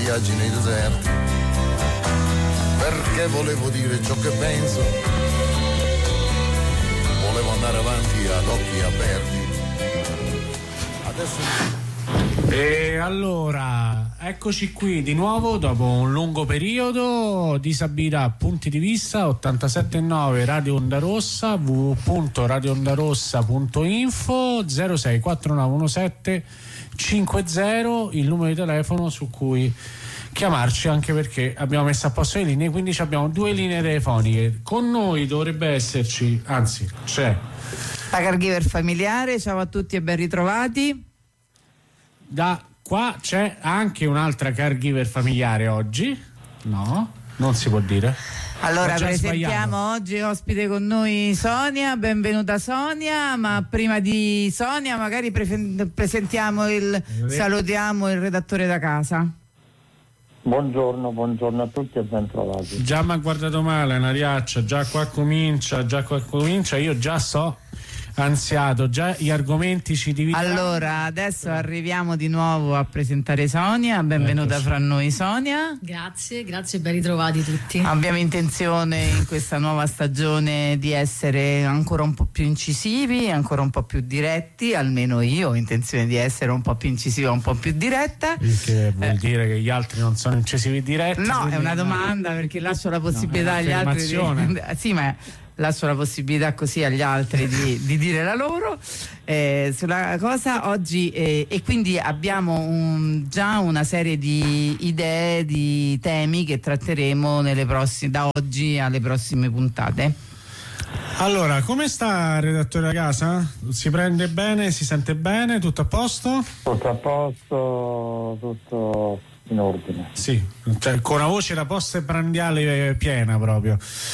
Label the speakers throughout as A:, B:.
A: viaggi nei deserti, perché volevo dire ciò che penso, volevo andare avanti ad occhi aperti. Adesso...
B: E allora, eccoci qui di nuovo dopo un lungo periodo. Disabilità, punti di vista, 87.9 Radio Onda Rossa, www.radioondarossa.info, 064917 50, il numero di telefono su cui chiamarci, anche perché abbiamo messo a posto le linee, quindi abbiamo 2 linee telefoniche. Con noi dovrebbe esserci, anzi c'è
C: la caregiver familiare. Ciao a tutti e ben ritrovati.
B: Da qua c'è anche un'altra caregiver familiare oggi. No, non si può dire.
C: Allora presentiamo oggi ospite con noi Sonia. Benvenuta Sonia, ma prima di Sonia magari salutiamo il redattore da casa.
D: Buongiorno a tutti e ben trovati.
B: Già mi ha guardato male Nariaccia, già qua comincia, io già so, ansiato, già gli argomenti ci dividono.
C: Allora adesso arriviamo di nuovo a presentare Sonia. Benvenuta fra noi Sonia.
E: Grazie, ben ritrovati tutti.
C: Abbiamo intenzione in questa nuova stagione di essere ancora un po' più incisivi, ancora un po' più diretti, almeno io ho intenzione di essere un po' più incisiva, un po' più diretta.
B: Il che vuol dire che gli altri non sono incisivi diretti?
C: No, è una domanda, perché lascio la possibilità agli altri sì, ma lascio la possibilità così agli altri di dire la loro sulla cosa oggi, e quindi abbiamo già una serie di idee, di temi che tratteremo da oggi alle prossime puntate.
B: Allora, come sta il redattore da casa? Si prende bene? Si sente bene? Tutto a posto?
D: Tutto a posto, tutto in ordine.
B: Sì, cioè, con una voce da posta e prandiale piena proprio.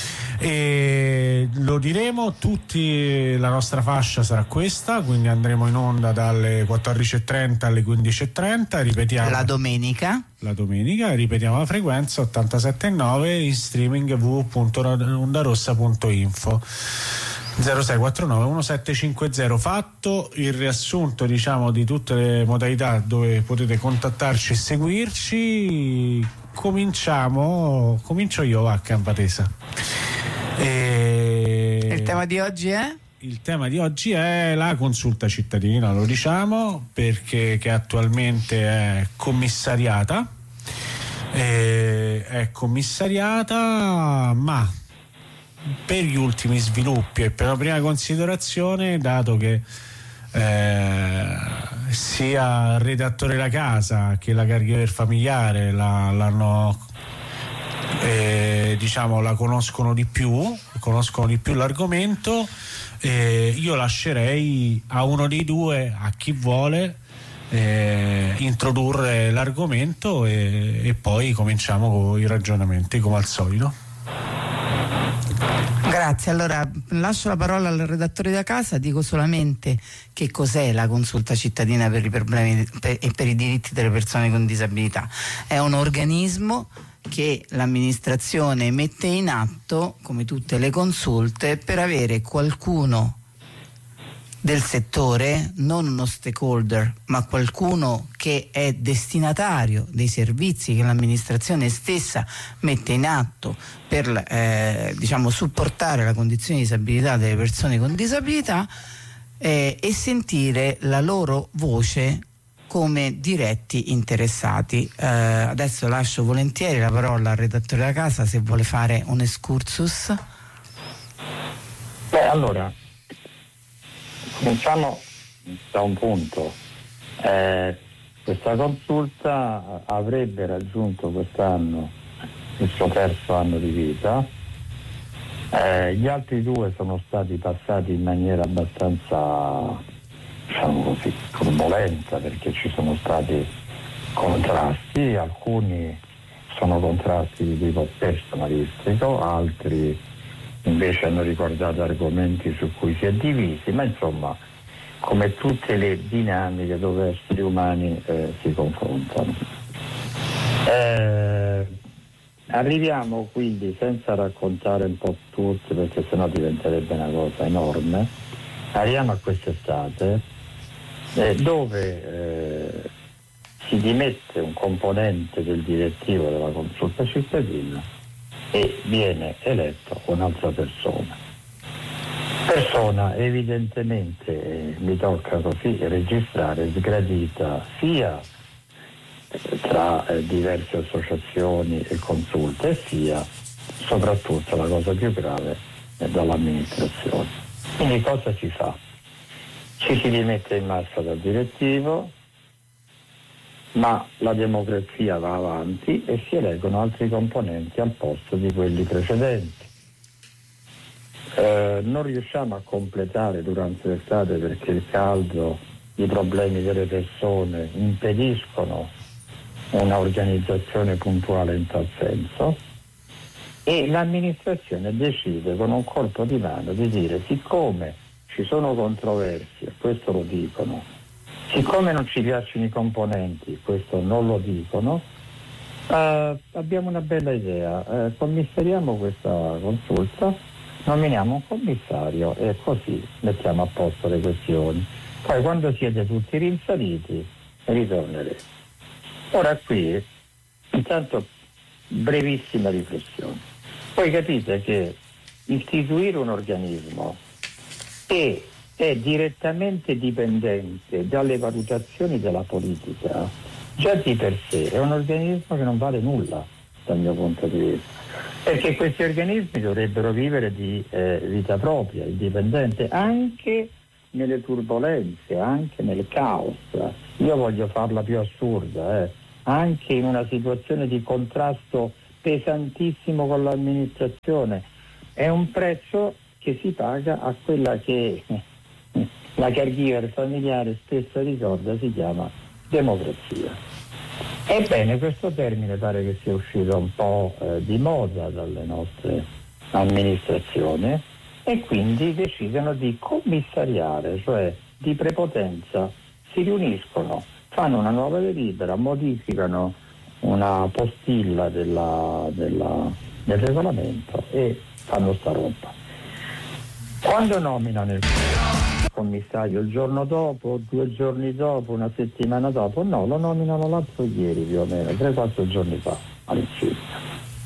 B: E lo diremo tutti, la nostra fascia sarà questa, quindi andremo in onda dalle 14.30 alle 15.30, ripetiamo
C: la domenica
B: ripetiamo la frequenza 87.9, in streaming www.ondarossa.info, 0649 1750. Fatto il riassunto, diciamo, di tutte le modalità dove potete contattarci e seguirci, comincio io a Campatesa.
C: Il tema di oggi è?
B: Il tema di oggi è la consulta cittadina, lo diciamo, perché che attualmente è commissariata, ma per gli ultimi sviluppi e per la prima considerazione, dato che sia il redattore da casa che la caregiver familiare l'hanno la conoscono di più l'argomento, io lascerei a uno dei due, a chi vuole, introdurre l'argomento e poi cominciamo con i ragionamenti come al solito.
C: Grazie, allora lascio la parola al redattore da casa. Dico solamente che cos'è la consulta cittadina per i problemi e per i diritti delle persone con disabilità. È un organismo che l'amministrazione mette in atto, come tutte le consulte, per avere qualcuno del settore, non uno stakeholder, ma qualcuno che è destinatario dei servizi che l'amministrazione stessa mette in atto per supportare la condizione di disabilità delle persone con disabilità, e sentire la loro voce come diretti interessati. Adesso lascio volentieri la parola al redattore da casa se vuole fare un excursus.
D: Allora cominciamo da un punto. Questa consulta avrebbe raggiunto quest'anno il suo terzo anno di vita. Gli altri 2 sono stati passati in maniera abbastanza, diciamo così, turbolenta, perché ci sono stati contrasti. Alcuni sono contrasti di tipo personalistico, altri invece hanno ricordato argomenti su cui si è divisi, ma insomma, come tutte le dinamiche dove esseri umani si confrontano. Arriviamo quindi, senza raccontare un po' tutti, perché sennò diventerebbe una cosa enorme, arriviamo a quest'estate dove si dimette un componente del direttivo della consulta cittadina e viene eletto un'altra persona. Persona evidentemente, mi tocca così registrare, sgradita sia tra diverse associazioni e consulte, sia soprattutto, la cosa più grave, dall'amministrazione. Quindi cosa si fa? Ci si rimette in massa dal direttivo, ma la democrazia va avanti e si eleggono altri componenti al posto di quelli precedenti. Non riusciamo a completare durante l'estate perché il caldo, i problemi delle persone impediscono una organizzazione puntuale in tal senso, e l'amministrazione decide con un colpo di mano di dire: siccome ci sono controversie, questo lo dicono, siccome non ci piacciono i componenti, questo non lo dicono, abbiamo una bella idea, commissariamo questa consulta, nominiamo un commissario e così mettiamo a posto le questioni. Poi quando siete tutti rinsaliti ritornerete. Ora qui, intanto, brevissima riflessione. Voi capite che istituire un organismo che è direttamente dipendente dalle valutazioni della politica, già di per sé è un organismo che non vale nulla dal mio punto di vista, perché questi organismi dovrebbero vivere di vita propria, indipendente, anche nelle turbolenze, anche nel caos. Io voglio farla più assurda, anche in una situazione di contrasto pesantissimo con l'amministrazione. È un prezzo che si paga a quella che la caregiver familiare stessa ricorda, si chiama democrazia. Ebbene, questo termine pare che sia uscito un po' di moda dalle nostre amministrazioni e quindi decidono di commissariare, cioè di prepotenza, si riuniscono, fanno una nuova delibera, modificano una postilla del regolamento e fanno sta roba. Quando nominano il commissario il giorno dopo, 2 giorni dopo, una settimana dopo? No, lo nominano l'altro ieri più o meno, 3-4 giorni fa all'incirca.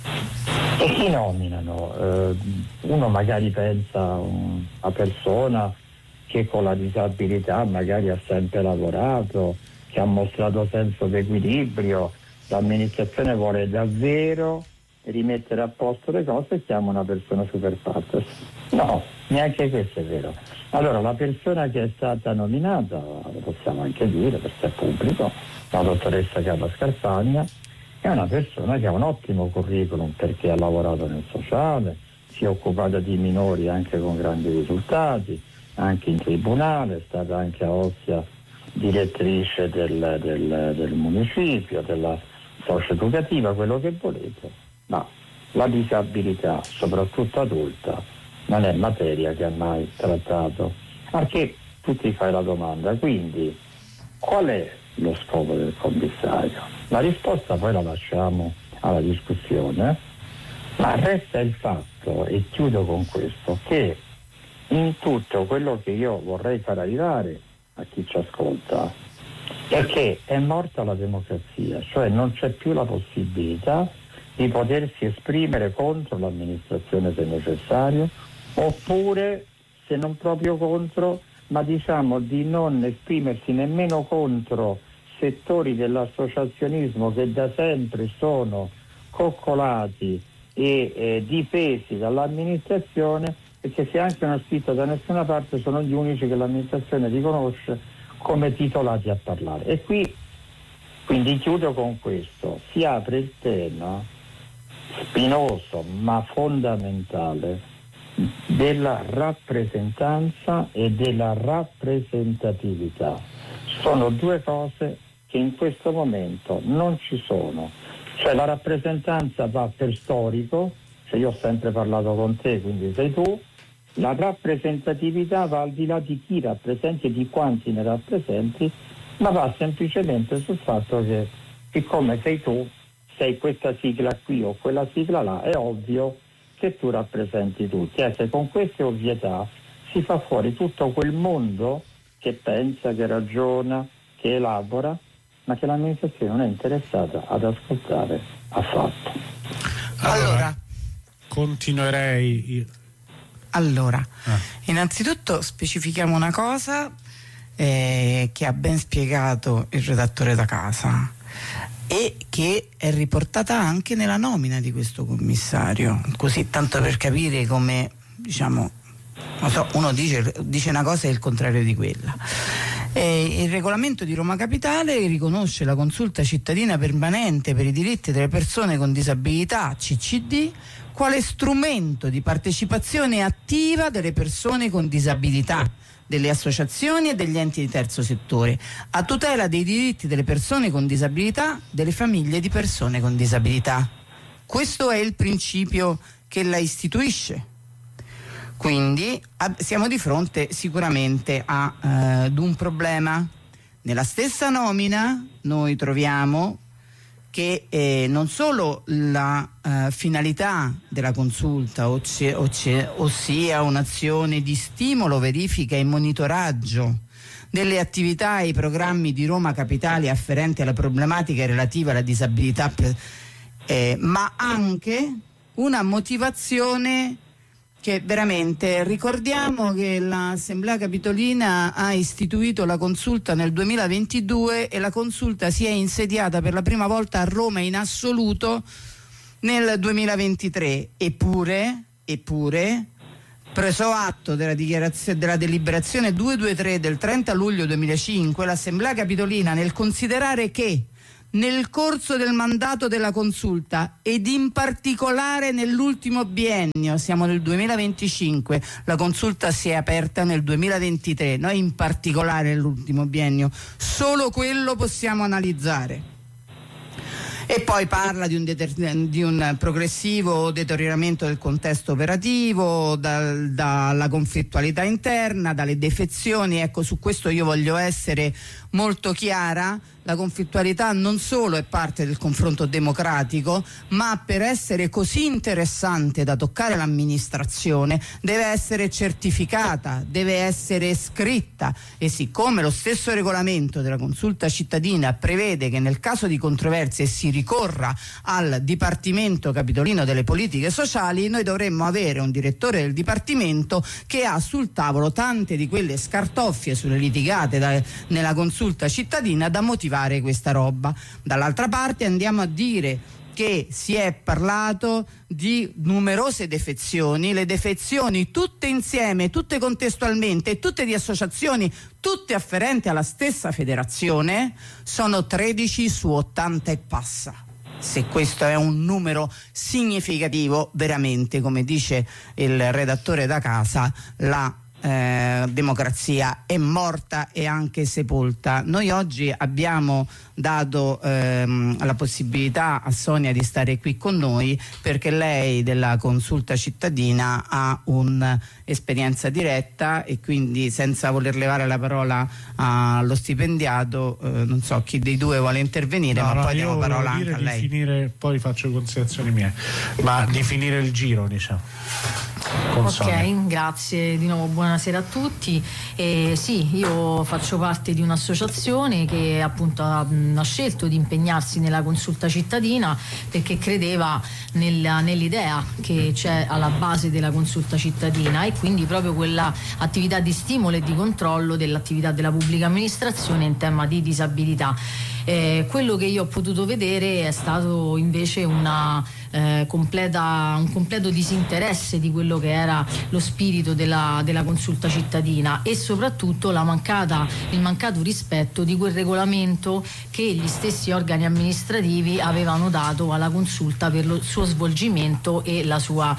D: E chi nominano? Uno magari pensa a una persona che con la disabilità magari ha sempre lavorato, che ha mostrato senso d'equilibrio, l'amministrazione vuole davvero rimettere a posto le cose e chiama una persona super partes. No, neanche questo è vero. Allora la persona che è stata nominata, lo possiamo anche dire perché è pubblico, la dottoressa Carla Scarpagna, è una persona che ha un ottimo curriculum perché ha lavorato nel sociale, si è occupata di minori anche con grandi risultati, anche in tribunale, è stata anche a Ostia direttrice del municipio, della socio-educativa, quello che volete, ma la disabilità, soprattutto adulta, non è materia che ha mai trattato. Perché tu ti fai la domanda, quindi qual è lo scopo del commissario? La risposta poi la lasciamo alla discussione, ma resta il fatto, e chiudo con questo, che in tutto quello che io vorrei far arrivare a chi ci ascolta, perché è morta la democrazia, cioè non c'è più la possibilità di potersi esprimere contro l'amministrazione se necessario, oppure se non proprio contro, ma diciamo di non esprimersi nemmeno contro settori dell'associazionismo che da sempre sono coccolati e difesi dall'amministrazione, perché se anche non è scritto da nessuna parte sono gli unici che l'amministrazione riconosce come titolati a parlare. E qui quindi chiudo con questo, si apre il tema spinoso ma fondamentale della rappresentanza e della rappresentatività. Sono due cose che in questo momento non ci sono, cioè la rappresentanza va per storico, cioè io ho sempre parlato con te, quindi sei tu, la rappresentatività va al di là di chi rappresenti e di quanti ne rappresenti, ma va semplicemente sul fatto che siccome sei tu, sei questa sigla qui o quella sigla là, è ovvio che tu rappresenti tutti. Se con queste ovvietà si fa fuori tutto quel mondo che pensa, che ragiona, che elabora, ma che l'amministrazione non è interessata ad ascoltare affatto.
C: Allora
B: continuerei.
C: Innanzitutto specifichiamo una cosa che ha ben spiegato il redattore da casa e che è riportata anche nella nomina di questo commissario, così tanto per capire come, diciamo, non so, uno dice una cosa e il contrario di quella. Il regolamento di Roma Capitale riconosce la consulta cittadina permanente per i diritti delle persone con disabilità, CCD, quale strumento di partecipazione attiva delle persone con disabilità, delle associazioni e degli enti di terzo settore, a tutela dei diritti delle persone con disabilità, delle famiglie di persone con disabilità. Questo è il principio che la istituisce. Quindi siamo di fronte sicuramente ad un problema. Nella stessa nomina noi troviamo che non solo la finalità della consulta, ossia un'azione di stimolo, verifica e monitoraggio delle attività e i programmi di Roma Capitale afferenti alla problematica relativa alla disabilità, ma anche una motivazione che veramente, ricordiamo che l'Assemblea Capitolina ha istituito la consulta nel 2022 e la consulta si è insediata per la prima volta a Roma in assoluto nel 2023, eppure preso atto della deliberazione 223 del 30 luglio 2005, l'Assemblea Capitolina, nel considerare che nel corso del mandato della consulta ed in particolare nell'ultimo biennio, siamo nel 2025, la consulta si è aperta nel 2023, noi in particolare nell'ultimo biennio, solo quello possiamo analizzare. E poi parla di un progressivo deterioramento del contesto operativo, dalla conflittualità interna, dalle defezioni. Ecco, su questo io voglio essere molto chiara. La conflittualità non solo è parte del confronto democratico, ma per essere così interessante da toccare l'amministrazione deve essere certificata, deve essere scritta, e siccome lo stesso regolamento della consulta cittadina prevede che nel caso di controversie si ricorra al Dipartimento Capitolino delle Politiche Sociali, noi dovremmo avere un direttore del Dipartimento che ha sul tavolo tante di quelle scartoffie sulle litigate nella consulta cittadina da motivare questa roba. Dall'altra parte andiamo a dire che si è parlato di numerose defezioni, le defezioni tutte insieme, tutte contestualmente, tutte di associazioni, tutte afferenti alla stessa federazione, sono 13 su 80 e passa. Se questo è un numero significativo, veramente, come dice il redattore da casa, la democrazia è morta e anche sepolta. Noi oggi abbiamo dato la possibilità a Sonia di stare qui con noi perché lei della consulta cittadina ha un'esperienza diretta e quindi, senza voler levare la parola allo stipendiato, non so chi dei due vuole intervenire, ma poi diamo parola anche a lei.
B: Poi faccio considerazioni mie, ma di finire il giro, diciamo.
E: Ok, grazie di nuovo, buonasera a tutti. Sì, io faccio parte di un'associazione che appunto ha scelto di impegnarsi nella consulta cittadina perché credeva nell'idea che c'è alla base della consulta cittadina e quindi proprio quella attività di stimolo e di controllo dell'attività della pubblica amministrazione in tema di disabilità. Quello che io ho potuto vedere è stato invece un completo disinteresse di quello che era lo spirito della consulta cittadina e soprattutto il mancato rispetto di quel regolamento che gli stessi organi amministrativi avevano dato alla consulta per lo suo svolgimento e la sua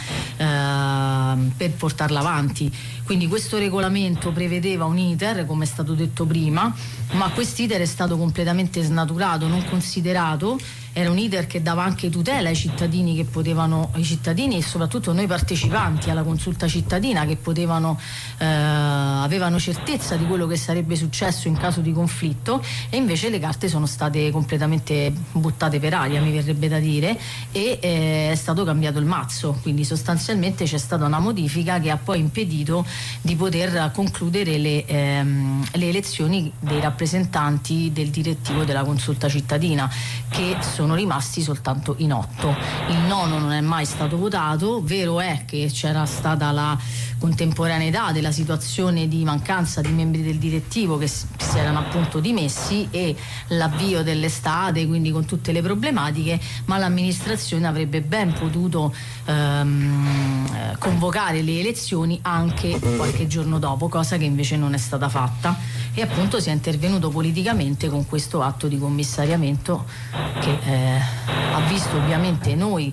E: per portarla avanti. Quindi questo regolamento prevedeva un iter, come è stato detto prima, ma quest'iter è stato completamente snaturato, non considerato, era un iter che dava anche tutela ai cittadini ai cittadini e soprattutto noi partecipanti alla consulta cittadina che avevano certezza di quello che sarebbe successo in caso di conflitto, e invece le carte sono state completamente buttate per aria, mi verrebbe da dire, e è stato cambiato il mazzo, quindi sostanzialmente c'è stata una modifica che ha poi impedito di poter concludere le elezioni dei rappresentanti del direttivo della consulta cittadina, che sono rimasti soltanto in 8. Il nono non è mai stato votato. Vero è che c'era stata la contemporaneità della situazione di mancanza di membri del direttivo che si erano appunto dimessi e l'avvio dell'estate, quindi con tutte le problematiche, ma l'amministrazione avrebbe ben potuto convocare le elezioni anche qualche giorno dopo, cosa che invece non è stata fatta, e appunto si è intervenuto politicamente con questo atto di commissariamento che ha visto ovviamente noi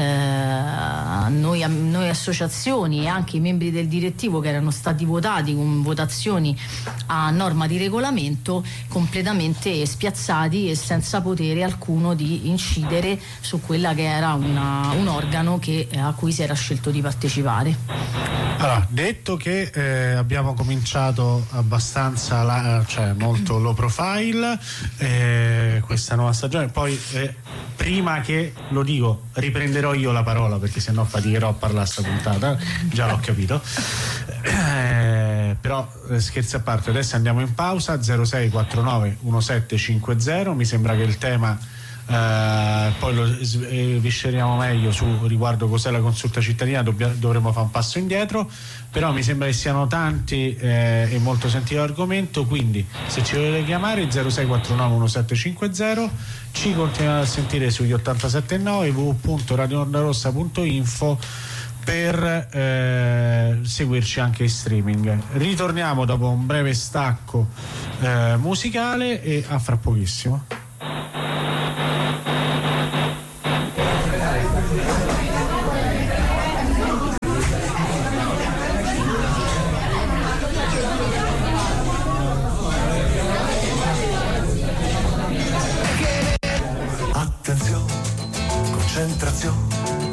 E: associazioni e anche i membri del direttivo che erano stati votati con votazioni a norma di regolamento completamente spiazzati e senza potere alcuno di incidere su quella che era un organo a cui si era scelto di partecipare.
B: Allora, detto che abbiamo cominciato abbastanza molto low profile questa nuova stagione, poi prima che lo dico riprenderò io la parola, perché sennò faticherò a parlare sta puntata, già l'ho capito. Però scherzi a parte, adesso andiamo in pausa. 0649 1750, mi sembra che il tema poi lo visceriamo meglio riguardo cos'è la consulta cittadina, dovremo fare un passo indietro, però mi sembra che siano tanti e molto sentito l'argomento, quindi se ci volete chiamare 0649 1750, ci continuate a sentire sugli 87.9 www.radioondarossa.info per seguirci anche in streaming. Ritorniamo dopo un breve stacco musicale e a fra pochissimo.
F: Attenzione, concentrazione,